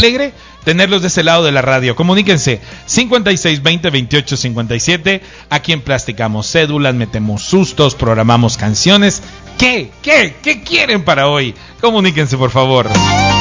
alegre tenerlos de ese lado de la radio. Comuníquense 5620-2857. Aquí en Plasticamos Cédulas, metemos sustos, programamos canciones. ¿Qué quieren para hoy? Comuníquense, por favor.